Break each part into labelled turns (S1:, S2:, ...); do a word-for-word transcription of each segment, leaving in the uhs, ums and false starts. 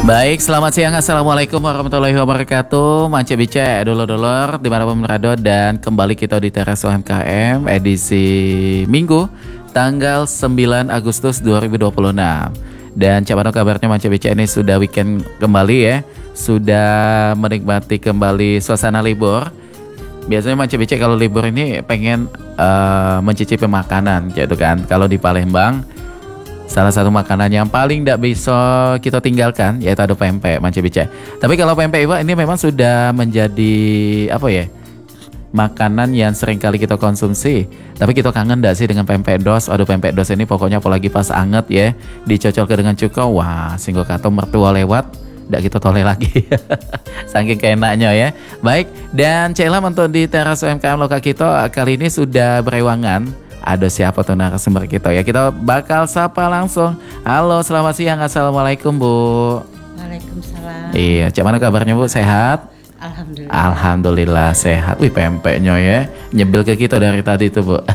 S1: Baik, selamat siang. Assalamualaikum warahmatullahi wabarakatuh. Mance Bice, dulur-dulur dimanapun berada, dan kembali kita di Teras U M K M edisi Minggu tanggal sembilan Agustus dua ribu dua puluh enam. Dan cabano kabarnya Mance Bice ini sudah weekend kembali ya, sudah menikmati kembali suasana libur. Biasanya Mance Bice kalau libur ini pengen uh, mencicipi makanan gitu kan. Kalau di Palembang, salah satu makanan yang paling tidak bisa kita tinggalkan yaitu ada pempek Mance Bice. Tapi kalau pempek Ibu ini memang sudah menjadi apa ya, makanan yang sering kali kita konsumsi. Tapi kita kangen gak sih dengan pempek dos? Aduh, pempek dos ini pokoknya apalagi pas anget ya, dicocol ke dengan cuka, wah singgo kato mertua lewat, gak kita toleh lagi. Saking keenaknya ya. Baik, dan Celam untuk di Teras U M K M Loka kita kali ini sudah berewangan. Ada siapa tuh narasumber kita ya? Kita bakal sapa langsung. Halo, selamat siang. Assalamualaikum Bu.
S2: Waalaikumsalam.
S1: Iya, cak mana kabarnya Bu? Sehat?
S2: Alhamdulillah.
S1: Alhamdulillah sehat. Wih, pempeknya ya, nyebil ke kita dari tadi tuh Bu.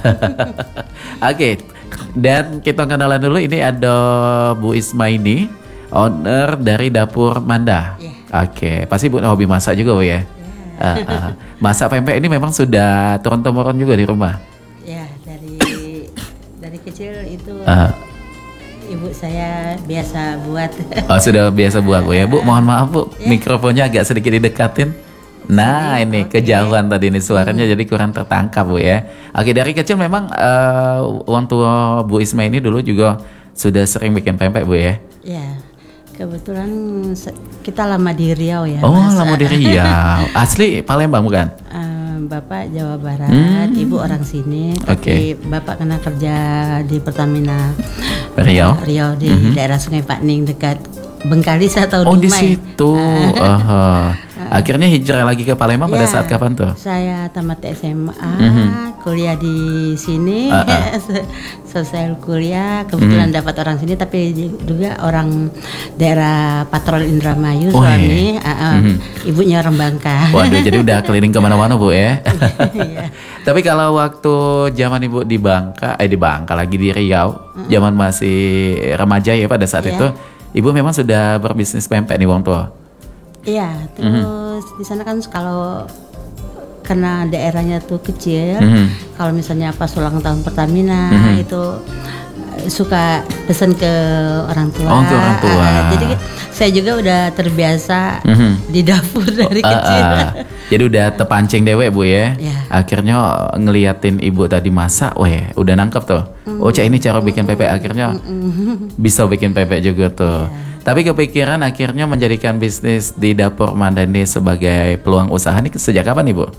S1: Oke, dan kita kenalan dulu. Ini ada Bu Ismaini, owner dari Dapur Manda.
S2: Yeah.
S1: Oke, pasti Bu hobi masak juga Bu ya? Yeah. Uh, uh. Masak pempek ini memang sudah turun-temurun juga di rumah?
S2: Ya, dari dari kecil itu
S1: Uh.
S2: ibu saya biasa buat.
S1: Oh, sudah biasa buat Bu ya. Bu, mohon maaf Bu,
S2: Yeah.
S1: mikrofonnya agak sedikit didekatin. Nah,
S2: Sorry,
S1: ini
S2: okay.
S1: kejauhan tadi ini suaranya hmm. jadi kurang tertangkap Bu ya. Oke, dari kecil memang uh, orang tua Bu Isma ini dulu juga sudah sering bikin pempek Bu ya.
S2: Ya, kebetulan se- kita lama di Riau ya.
S1: Oh,
S2: Mas.
S1: lama di Riau. Asli Palembang bukan?
S2: Uh, Bapak Jawa Barat,
S1: Hmm.
S2: ibu orang sini.
S1: Oke.
S2: Tapi bapak kena kerja di Pertamina
S1: Riau.
S2: Riau di
S1: Mhm.
S2: daerah Sungai Pakning dekat Bengkalis atau
S1: Oh,
S2: Dumai.
S1: di situ. Uh, akhirnya hijrah lagi ke Palembang pada
S2: Ya,
S1: saat kapan tuh?
S2: Saya tamat S M A,
S1: Mhm.
S2: kuliah di sini,
S1: Uh-uh.
S2: selesai kuliah, kebetulan
S1: Mhm.
S2: dapat orang sini, tapi juga orang daerah Patrol Indramayu,
S1: Oh,
S2: suami,
S1: iya.
S2: uh-uh,
S1: Mhm.
S2: ibunya orang Bangka.
S1: Waduh, jadi udah keliling kemana-mana Bu ya.
S2: Iya.
S1: Tapi kalau waktu zaman Ibu di Bangka, eh di Bangka lagi di Riau, zaman masih remaja ya pada saat
S2: Iya.
S1: itu, Ibu memang sudah berbisnis pempek nih wong tua.
S2: Iya, terus di sana kan kalau karena daerahnya tuh kecil,
S1: Mhm.
S2: kalau misalnya pas ulang tahun Pertamina
S1: Mhm.
S2: itu eh, suka pesan ke orang tua.
S1: Oh, ke orang tua.
S2: Ah, ah. Jadi saya juga udah terbiasa
S1: Mhm.
S2: di dapur dari
S1: Ah,
S2: kecil.
S1: ah. Jadi udah tepancing dewe Bu ya.
S2: Ya.
S1: Akhirnya ngeliatin Ibu tadi masak, weh udah nangkep tuh. Oh, cak ini cara bikin pempek, akhirnya bisa bikin pempek juga tuh. Tapi kepikiran akhirnya menjadikan bisnis di Dapur Manda ini sebagai peluang usaha ini sejak kapan Ibu?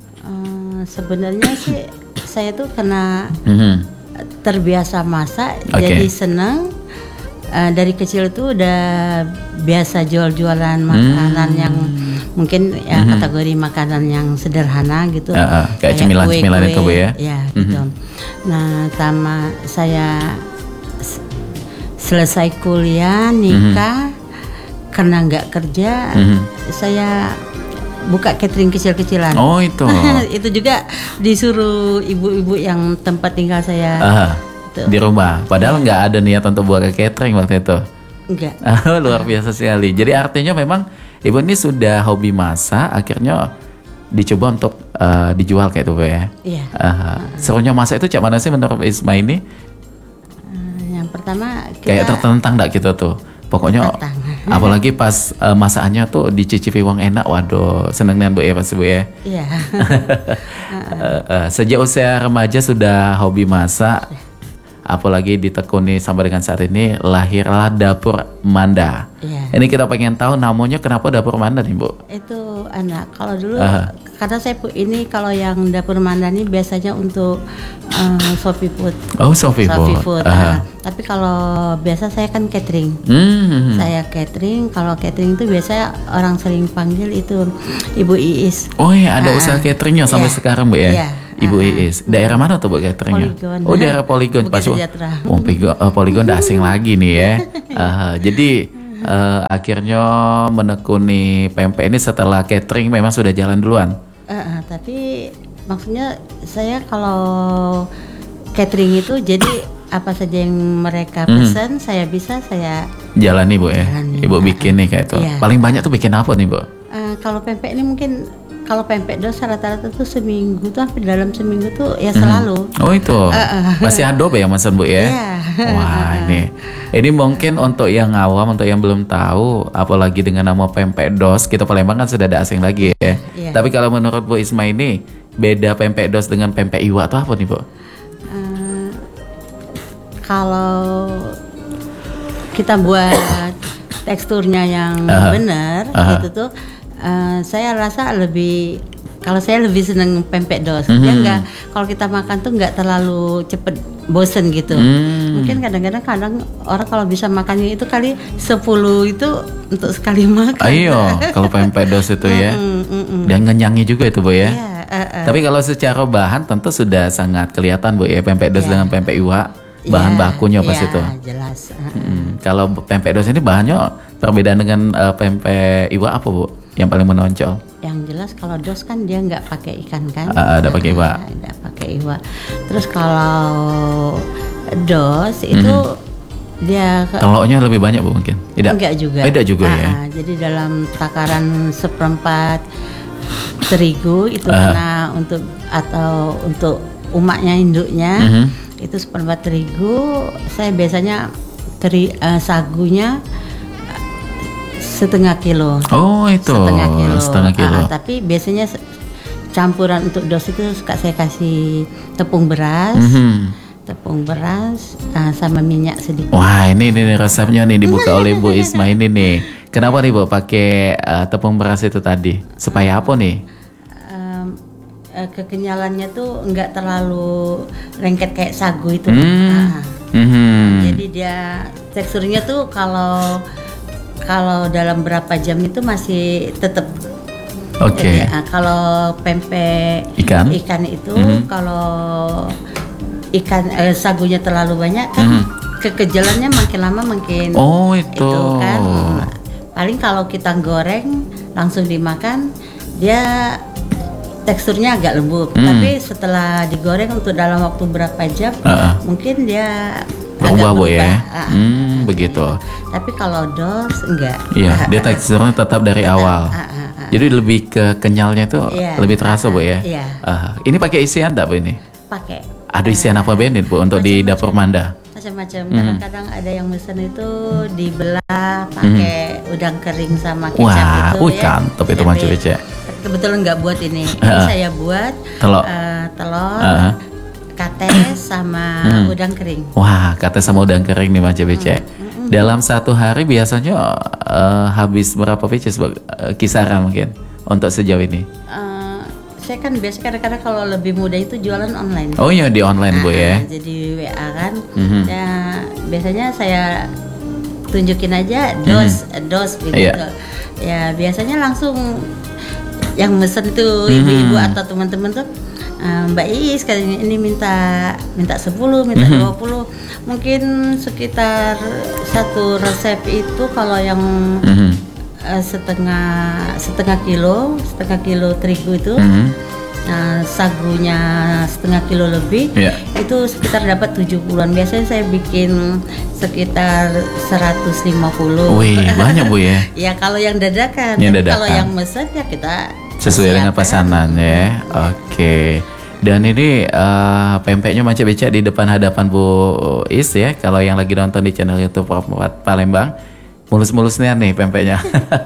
S2: Eh, sebenarnya sih saya tuh karena
S1: Mhm.
S2: terbiasa masak,
S1: Oke.
S2: jadi senang. Eh, dari kecil tuh udah biasa jual-jualan makanan yang mungkin ya
S1: Mhm.
S2: kategori makanan yang sederhana gitu.
S1: Ah, ah. Kayak cemilan-cemilan itu, Bu, ya?
S2: Ya, gitu. Nah, sama saya s- selesai kuliah, nikah, karena nggak kerja,
S1: Mhm.
S2: saya buka catering kecil-kecilan.
S1: Oh, itu.
S2: Itu juga disuruh ibu-ibu yang tempat tinggal saya.
S1: Aha,
S2: Gitu.
S1: di rumah. Padahal nggak ada niat untuk buat ke catering waktu itu.
S2: Enggak.
S1: Ah, luar biasa sekali. Jadi artinya memang Ibu ini sudah hobi masak, akhirnya dicoba untuk eh, dijual kayak itu Bu ya.
S2: Iya.
S1: Aha. Serunya masak itu cak mana sih menurut Isma ini?
S2: Eh, yang pertama
S1: Kayak
S2: kita
S1: tertentang nggak gitu tuh. Pokoknya
S2: Tertentang.
S1: apalagi pas eh, masakannya tuh dicicipi uang enak, waduh seneng dengan Bu ya pasti Bu ya.
S2: iya.
S1: Eh, eh, sejak usia remaja sudah hobi masak, apalagi ditekuni sampai dengan saat ini lahirlah Dapur Manda.
S2: Iya.
S1: Ini kita pengen tahu namanya kenapa Dapur Manda nih Bu?
S2: Itu anak. Kalau dulu
S1: Aha.
S2: karena saya pu- ini kalau yang dapur Manda ini biasanya untuk eh, Shopee Food.
S1: Oh, Sophie
S2: Shopee
S1: Food.
S2: Food.
S1: Aha.
S2: Nah, tapi kalau biasa saya kan catering.
S1: Hmm.
S2: Saya catering. Kalau catering itu biasanya orang sering panggil itu Ibu Iis.
S1: Oh ya, ada
S2: Ah,
S1: usaha cateringnya sampai
S2: iya.
S1: sekarang Bu ya?
S2: Iya.
S1: Ibu
S2: Ah,
S1: Iis. Daerah mana tuh Bu cateringnya?
S2: Poligon.
S1: Oh, daerah Poligon.
S2: Bukit
S1: Pas Bu-
S2: Sejahtera.
S1: Oh, Poligon, oh, Poligon udah asing lagi nih ya. Ah, jadi eh, akhirnya menekuni pempek ini setelah catering memang sudah jalan duluan.
S2: Eh, eh, tapi maksudnya saya kalau catering itu jadi apa saja yang mereka
S1: Hmm.
S2: pesan, saya bisa saya
S1: Jalani Bu ya.
S2: Jalani.
S1: Ibu bikin nih kayak itu.
S2: Iya.
S1: Paling banyak tuh bikin apa nih Bu?
S2: eh, kalau pempek ini mungkin kalau pempek dos rata-rata tuh seminggu tuh hampir dalam seminggu tuh ya selalu.
S1: Oh itu masih adobe ya Mas Bu ya?
S2: Iya.
S1: Wah ini, ini mungkin untuk yang awam, untuk yang belum tahu, apalagi dengan nama pempek dos, kita Palembang kan sudah ada asing lagi ya.
S2: Iya.
S1: Tapi kalau menurut Bu Isma ini, beda pempek dos dengan pempek iwa itu apa nih Bu?
S2: Eh, kalau kita buat teksturnya yang
S1: Aha.
S2: benar,
S1: Aha.
S2: itu tuh eh, saya rasa lebih kalau saya lebih seneng pempek dos.
S1: Mhm.
S2: Dia nggak kalau kita makan tuh nggak terlalu cepet bosen gitu.
S1: Hmm.
S2: Mungkin kadang-kadang kadang orang kalau bisa makannya itu kali sepuluh itu untuk sekali makan.
S1: Ayo, kalau pempek dos itu ya,
S2: Mm, mm, mm.
S1: dan ngenyangi juga itu Bu ya.
S2: Iya, eh, eh.
S1: Tapi kalau secara bahan tentu sudah sangat kelihatan Bu ya, pempek dos
S2: Iya.
S1: dengan pempek iwa, bahan
S2: Iya,
S1: bakunya pas
S2: iya,
S1: itu.
S2: jelas. eh.
S1: Hmm, kalau pempek dos ini bahannya perbedaan dengan eh, pempek iwa apa Bu? Yang paling menonjol?
S2: Yang jelas kalau dos kan dia nggak pakai ikan kan?
S1: Ah, ada pakai iwa.
S2: Ah, Nggak pakai iwa. Terus kalau dos itu dia ke-
S1: Telurnya lebih banyak Bu mungkin? Tidak?
S2: enggak juga.
S1: Beda juga
S2: Ah,
S1: ya?
S2: ah, jadi dalam takaran seperempat terigu itu
S1: Ah.
S2: karena untuk atau untuk umaknya induknya
S1: Mhm.
S2: itu seperempat terigu. Saya biasanya teri eh, sagunya setengah kilo.
S1: Oh itu
S2: setengah kilo.
S1: setengah kilo.
S2: Ah, tapi biasanya se- campuran untuk dos itu suka saya kasih tepung beras,
S1: Mhm.
S2: tepung beras ah, sama minyak sedikit.
S1: Wah ini, ini nih resepnya nih dibuka oleh Bu Isma ini nih. Kenapa nih Bu pakai eh, tepung beras itu tadi? Supaya apa nih?
S2: Em, eh, kekenyalannya tuh nggak terlalu lengket kayak sagu itu.
S1: Hmm.
S2: Ah,
S1: Mhm.
S2: jadi dia teksturnya tuh kalau kalau dalam berapa jam itu masih tetap.
S1: Oke.
S2: Jadi, ah, kalau pempek
S1: Ikan?
S2: ikan itu
S1: Mhm.
S2: kalau ikan eh, sagunya terlalu banyak kan
S1: Mhm.
S2: kekejalannya makin lama makin
S1: Oh itu.
S2: kan paling kalau kita goreng langsung dimakan dia teksturnya agak lembut.
S1: Hmm.
S2: Tapi setelah digoreng untuk dalam waktu berapa jam
S1: Ah, ah.
S2: mungkin dia
S1: Berubah
S2: agak
S1: Bu ya?
S2: Ah,
S1: Hmm begitu.
S2: tapi kalau dos enggak.
S1: Iya, dia teksturnya tetap dari awal.
S2: Ah, ah, ah.
S1: Jadi lebih ke kenyalnya itu
S2: Iya.
S1: lebih terasa Bu ya.
S2: Iya.
S1: Ah, ini pakai isian enggak Bu ini?
S2: Pakai
S1: Ada isian apa Ben Bu untuk di dapur Manda?
S2: macam-macam.
S1: Mhm.
S2: Kadang-kadang ada yang mesen itu dibelah pakai udang kering sama kecap
S1: Wah,
S2: itu
S1: uh,
S2: ya.
S1: cantep itu
S2: Tapi
S1: Mancu Bece.
S2: Kebetulan nggak buat ini. Ini
S1: Ah.
S2: saya buat
S1: Telur.
S2: eh, telur,
S1: Ah.
S2: kates sama
S1: Hmm.
S2: udang kering.
S1: Wah, kata sama udang kering nih Mancu Bece.
S2: Hmm,
S1: Dalam satu hari biasanya eh, habis berapa pieces Bu? Eh, kisaran mungkin untuk sejauh ini?
S2: Eh, saya kan biasa kadang-kadang kalau lebih mudah itu jualan online.
S1: Oh iya di online Bu ya.
S2: Ah, jadi W A kan.
S1: Mhm.
S2: Ya, biasanya saya tunjukin aja dos dos begitu.
S1: Iya.
S2: Ya biasanya langsung yang mesen tuh
S1: Mhm.
S2: ibu-ibu atau teman-teman tuh "Ah, Mbak Iis katanya ini minta minta sepuluh, minta
S1: Mhm.
S2: dua puluh. Mungkin sekitar satu resep itu kalau yang
S1: Mhm.
S2: eh, setengah setengah kilo, setengah kilo terigu itu.
S1: Mhm.
S2: Nah, sagunya setengah kilo lebih,
S1: Iya.
S2: itu sekitar dapat tujuh puluhan. Biasanya saya bikin sekitar seratus lima puluh.
S1: Wih, banyak Bu ya.
S2: Ya kalau yang dadakan,
S1: Yang
S2: Tapi
S1: dadakan.
S2: kalau yang mesen ya kita
S1: Sesuai dengan
S2: persiapkan.
S1: pesanan ya. Oke. Dan ini eh, pempeknya Mancu Bece di depan hadapan Bu Is ya. Kalau yang lagi nonton di channel YouTube Pop Palembang, mulus-mulusnya nih pempeknya.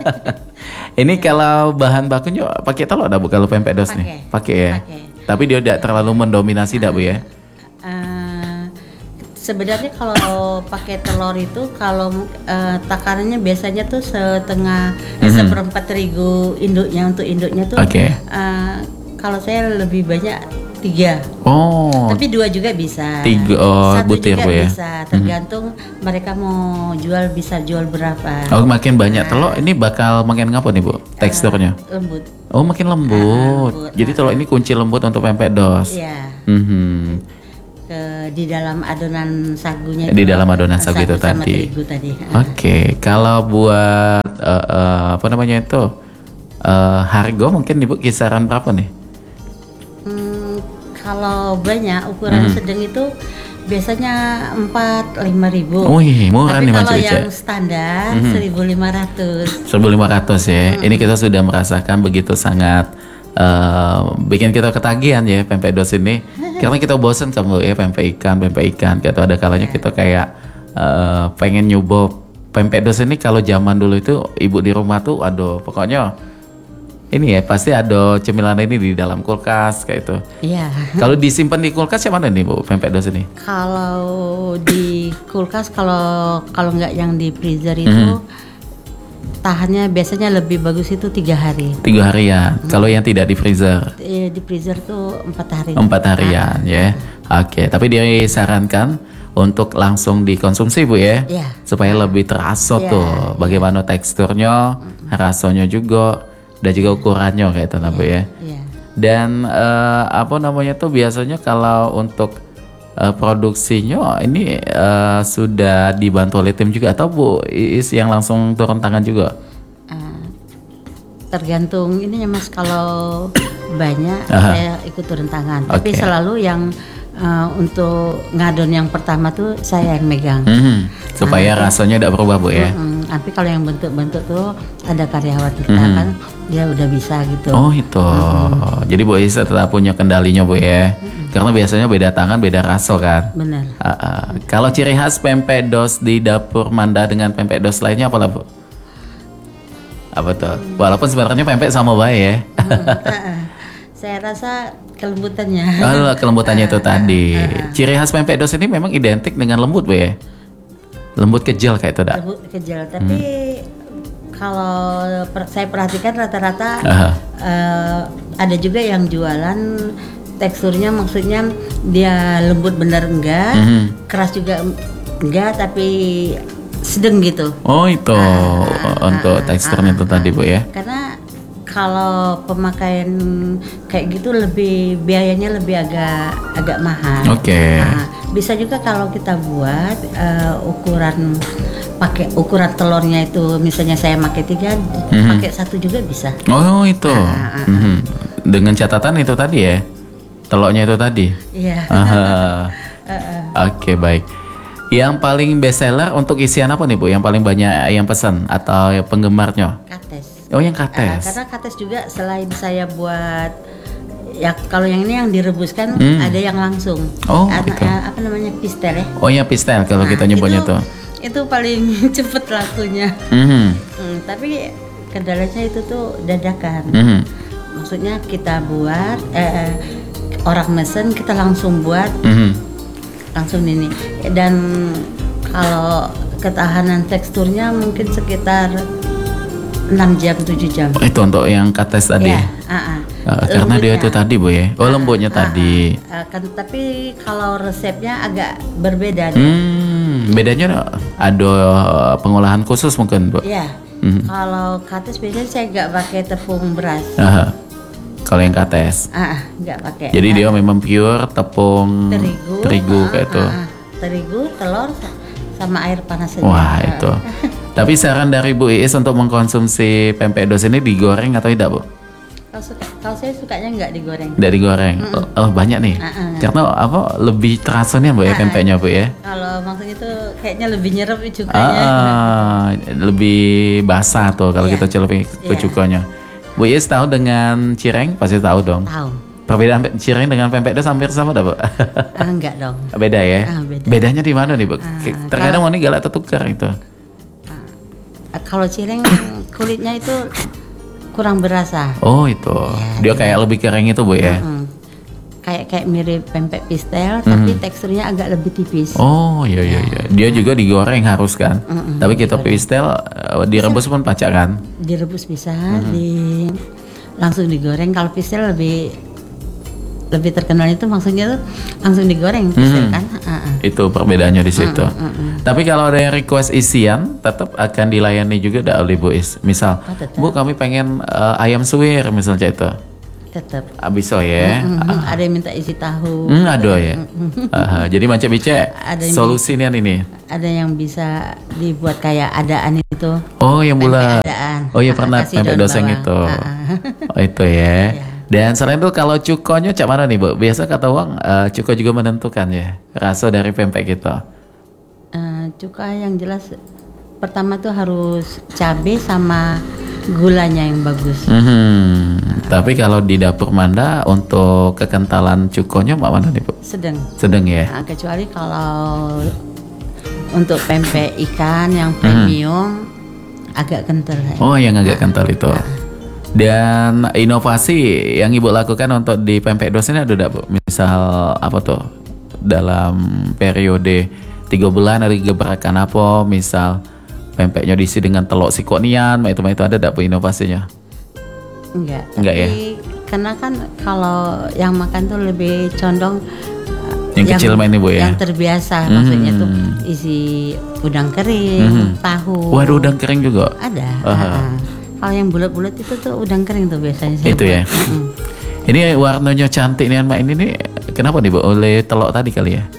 S1: Ini kalau bahan bakunya pakai telur ada Bu kalau pempek dos nih? Pakai ya.
S2: Pakai.
S1: Tapi dia tidak terlalu mendominasi dak Bu ya?
S2: Eh, sebenarnya kalau pakai telur itu kalau eh, takarannya biasanya tuh setengah eh,
S1: Mhm.
S2: seperempat terigu induknya untuk induknya tuh.
S1: Oke.
S2: eh, kalau saya lebih banyak tiga.
S1: Oh.
S2: Tapi dua juga bisa.
S1: Tiga, oh,
S2: Satu
S1: butir,
S2: juga
S1: Bu, ya?
S2: bisa, tergantung mereka mau jual bisa jual berapa.
S1: Oh makin banyak telur ini bakal makin ngapa nih Bu teksturnya?
S2: Lembut.
S1: Oh makin lembut.
S2: lembut.
S1: Jadi telur ini kunci lembut untuk pempek dos.
S2: Iya.
S1: Mhm.
S2: Ke di dalam adonan sagunya.
S1: Di
S2: itu,
S1: dalam adonan sagu itu
S2: sama
S1: tadi.
S2: terigu tadi.
S1: Oke, kalau buat eh, eh, apa namanya itu eh, harga mungkin ibu kisaran berapa nih?
S2: Hmm, kalau banyak ukuran
S1: Hmm.
S2: sedang itu biasanya empat lima ribu.
S1: Wih, murah
S2: Tapi
S1: nih
S2: kalau
S1: Manca Bica.
S2: yang standar
S1: Mhm.
S2: seribu lima ratus.
S1: seribu lima ratus ya. Ini kita sudah merasakan begitu sangat eh, bikin kita ketagihan ya pempek dos ini. Karena kita bosen kamu ya pempek ikan, pempek ikan. Gitu ada kalanya kita kayak eh, pengen nyoba pempek dos ini. Kalau zaman dulu itu ibu di rumah tuh, aduh pokoknya ini ya pasti ada cemilan ini di dalam kulkas kayak itu.
S2: Iya.
S1: Kalau disimpan di kulkas yang mana nih Bu pempek dos ini?
S2: Kalau di kulkas, kalau kalau nggak yang di freezer itu tahannya biasanya lebih bagus itu tiga hari.
S1: Tiga harian. Kalau yang tidak di freezer?
S2: Eh, Di freezer tuh empat hari.
S1: Empat harian ya. Oke, tapi disarankan untuk langsung dikonsumsi Bu ya,
S2: Iya.
S1: supaya lebih terasa
S2: Iya.
S1: tuh bagaimana teksturnya, rasanya juga, dan juga ukurannya kayak itu nah Bu ya.
S2: Iya.
S1: Dan eh, apa namanya tuh biasanya kalau untuk eh, produksinya ini eh, sudah dibantu oleh tim juga atau Bu Iis yang langsung turun tangan juga?
S2: Ah, tergantung ininya Mas, kalau banyak
S1: Aha.
S2: saya ikut turun tangan. Tapi
S1: Oke.
S2: selalu yang eh, untuk ngadon yang pertama tuh saya yang megang.
S1: Mhm, supaya rasanya tidak berubah Bu ya.
S2: Mm, tapi kalau yang bentuk-bentuk tuh ada karyawan kita
S1: Mhm.
S2: kan dia udah bisa gitu.
S1: Oh itu, jadi Bu Iis tetap punya kendalinya Bu ya, karena biasanya beda tangan beda rasa kan.
S2: Bener.
S1: Ah, ah. Kalau ciri khas pempek dos di dapur Manda dengan pempek dos lainnya apa lah Bu? Apa tuh? Walaupun sebenarnya pempek sama baik ya.
S2: Saya rasa kelembutannya.
S1: Kalau kelembutannya itu tadi. Ciri khas pempek dos ini memang identik dengan lembut Bu ya. Lembut kejel kayak itu dak.
S2: Lembut kejel. Tapi kalau per- saya perhatikan rata-rata
S1: Aha.
S2: eh, ada juga yang jualan teksturnya, maksudnya dia lembut bener enggak,
S1: Mhm.
S2: keras juga enggak, tapi sedang gitu.
S1: Oh itu untuk teksturnya itu tadi Bu ya.
S2: Karena kalau pemakaian kayak gitu lebih biayanya lebih agak agak mahal.
S1: Oke.
S2: Nah, bisa juga kalau kita buat eh, ukuran pakai ukuran telurnya itu, misalnya saya pakai tiga,
S1: Mhm.
S2: pakai satu juga bisa.
S1: Oh itu. Mhm. Dengan catatan itu tadi ya. Telurnya itu tadi.
S2: Iya.
S1: Aha. Oke baik. Yang paling best seller untuk isian apa nih Bu? Yang paling banyak yang pesan atau penggemarnya?
S2: Kates.
S1: Oh yang
S2: Ah,
S1: kates.
S2: karena kates juga selain saya buat ya, kalau yang ini yang direbuskan
S1: Hmm.
S2: ada yang langsung.
S1: Oh,
S2: Ada-
S1: gitu.
S2: ya, apa namanya, pistel ya.
S1: Oh ya pistel kalau kita
S2: Nah,
S1: nyebutnya
S2: itu,
S1: tuh.
S2: itu paling cepet lakunya.
S1: Mhm.
S2: Hmm, tapi kendalanya itu tuh dadakan.
S1: Mhm.
S2: Maksudnya kita buat eh, orang mesen kita langsung buat
S1: Mhm.
S2: langsung ini, dan kalau ketahanan teksturnya mungkin sekitar enam jam tujuh jam.
S1: Oh, itu untuk yang kates tadi.
S2: Ya, ah, ah.
S1: Ah, karena dia
S2: Lembutnya.
S1: itu tadi Bu ya. Oh lembutnya
S2: Ah,
S1: tadi.
S2: ah, ah, kan, tapi kalau resepnya agak berbeda.
S1: Hmm, bedanya ada pengolahan khusus mungkin Bu.
S2: Ya,
S1: Mhm.
S2: kalau kates biasanya saya nggak pakai tepung beras.
S1: Aha. Kalau yang kates.
S2: Ah, ah, nggak pakai.
S1: Jadi dia memang pure tepung
S2: terigu,
S1: terigu
S2: ah,
S1: kayak itu.
S2: ah, ah. terigu, telur sa- sama air panas saja.
S1: Wah itu. Tapi saran dari Bu Iis untuk mengkonsumsi pempek dos ini digoreng atau tidak Bu?
S2: Kalau, suka, kalau saya sukanya nggak digoreng.
S1: Tidak digoreng. Oh, oh, banyak nih.
S2: Ah, ah.
S1: Karena apa lebih terasa nih Bu ya pempeknya Bu ya.
S2: Kalau maksudnya itu kayaknya lebih nyerap
S1: Ah,
S2: cukanya.
S1: ah, lebih basah tuh kalau
S2: Iya.
S1: kita celupin ke
S2: Iya.
S1: cukanya. Bu Iis tahu dengan cireng? Pasti tahu dong.
S2: Tahu?
S1: Perbedaan pe- cireng dengan pempek dos hampir sama dah Bu?
S2: Ah, enggak dong.
S1: Beda ya?
S2: Ah, beda.
S1: Bedanya di mana nih Bu?
S2: Ah,
S1: Terkadang mau nih galak tertukar itu.
S2: Ah, Kalau cireng kulitnya itu kurang berasa.
S1: Oh itu, dia kayak lebih kering itu Bu ya?
S2: Hmm. Kayak kayak mirip pempek pistel, tapi teksturnya agak lebih tipis.
S1: Hmm. Oh iya iya iya. Dia juga digoreng harus kan. Tapi kita pistel eh, direbus pun pacak kan.
S2: Direbus bisa,
S1: Hmm.
S2: di langsung digoreng. Kalau pistel lebih lebih terkenal itu maksudnya tuh langsung digoreng pistel
S1: Hmm.
S2: kan. Ah, ah.
S1: Itu perbedaannya di situ. Tapi kalau ada yang request isian, tetap akan dilayani juga dah oleh Bu Is. Misal,
S2: Oh, tetap.
S1: Bu kami pengen eh, ayam suwir misalnya itu.
S2: Tetap.
S1: Ah, bisa ya.
S2: Mhm, ada yang minta isi tahu.
S1: Hmm, ada ya. Ah, jadi macam bice
S2: Ada yang
S1: solusinya ini.
S2: Ada yang bisa dibuat kayak adaan itu.
S1: Oh yang bulat.
S2: Adaan.
S1: Oh iya
S2: Ah,
S1: pernah
S2: kasih
S1: pempek
S2: daun
S1: doseng
S2: bawang.
S1: itu.
S2: Ah, ah.
S1: Oh itu ya.
S2: Ya.
S1: Dan selain itu kalau cukonya cak mana nih Bu? Biasa kata uang uh, cuko juga menentukan ya rasa dari pempek kita.
S2: Uh, cuka yang jelas pertama tuh harus cabai sama gulanya yang bagus.
S1: Hmm, tapi kalau di dapur Manda untuk kekentalan cukonya mak mana nih Bu?
S2: Sedang.
S1: Sedang ya.
S2: Nah, kecuali kalau untuk pempek ikan yang premium hmm. agak kental. Ya.
S1: Oh, yang agak kental itu. Nah. Dan inovasi yang Ibu lakukan untuk di pempek dos ini ada enggak Bu? Misal apa tuh? Dalam periode tiga bulan ada gebrakan apa? Misal pempeknya diisi dengan telur sikonian, itu itu ada enggak Bu inovasinya?
S2: Enggak.
S1: Enggak ya?
S2: Karena kan kalau yang makan tuh lebih condong
S1: yang, yang kecil main nih Bu ya?
S2: Yang terbiasa, mm-hmm. maksudnya tuh isi udang kering, mm-hmm. tahu.
S1: Waduh, udang kering juga?
S2: Ada. Uh-huh. Kalau yang bulat-bulat itu tuh udang kering tuh biasanya.
S1: Itu ya. Mm. Ini warnanya cantik nih Mbak ini nih. Kenapa nih Bu? Oleh telur tadi kali ya?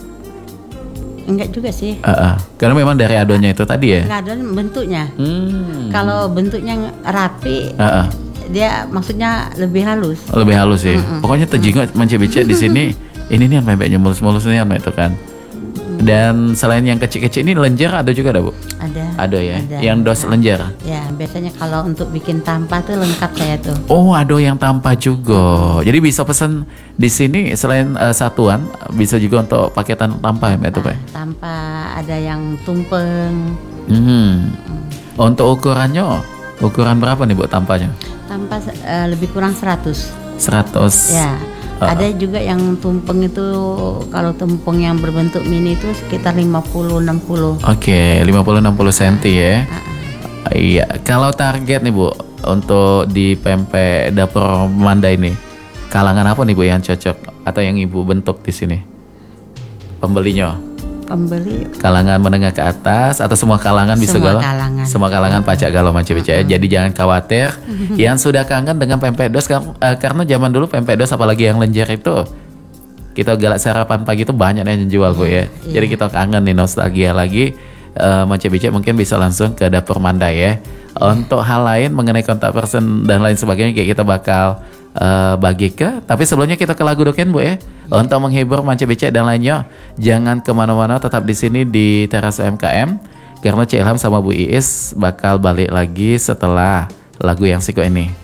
S2: Enggak juga sih.
S1: Uh-uh. Karena memang dari adonya itu tadi ya.
S2: Enggak, adon bentuknya.
S1: Hmm.
S2: Kalau bentuknya rapi,
S1: uh-uh.
S2: dia maksudnya lebih halus.
S1: Lebih halus sih. Mm-mm. Pokoknya terjingot mencibicet di sini. Ini nih pempeknya mulus-mulus nih itu kan. Dan selain yang kecil-kecil ini lenjer ada juga ada Bu?
S2: Ada.
S1: Ada ya.
S2: Ada.
S1: Yang dos lenjer.
S2: Ya biasanya kalau untuk bikin tampah tuh lengkap saya tuh.
S1: Oh ada yang tampah juga. Jadi bisa pesan di sini selain uh, satuan bisa juga untuk paketan tampah ya itu Pak?
S2: Tampah ada yang tumpeng.
S1: Hmm. Hmm. Untuk ukurannya, ukuran berapa nih Bu tampahnya?
S2: Tampah uh, lebih kurang seratus.
S1: seratus.
S2: Ya. Uh-uh. Ada juga yang tumpeng itu kalau tumpeng yang berbentuk mini itu sekitar lima puluh enam puluh.
S1: Oke, okay, lima puluh enam puluh senti ya. Uh-uh. Iya, kalau target nih Bu untuk di pempek dapur Manda ini, kalangan apa nih Bu yang cocok atau yang Ibu bentuk di sini? Pembelinya?
S2: Pembeli
S1: kalangan menengah ke atas atau semua kalangan bisa
S2: semua
S1: galau?
S2: Kalangan.
S1: Semua kalangan pacak galau macam uh-huh. Jadi jangan khawatir yang sudah kangen dengan pempek dos uh, karena zaman dulu pempek dos apalagi yang lenjer itu kita galak sarapan pagi itu banyak yang jual Bu ya. Yeah. Jadi kita kangen nih nostalgia lagi uh, macam mungkin bisa langsung ke dapur Manda ya. Untuk hal lain mengenai kontak person dan lain sebagainya kayak kita bakal Uh, bagi ke, tapi sebelumnya kita ke lagu doken Bu ya, untuk menghibur manca becek dan lainnya. Jangan kemana-mana, tetap di sini di Teras U M K M karena Cik Ilham sama Bu Iis bakal balik lagi setelah lagu yang siko ini.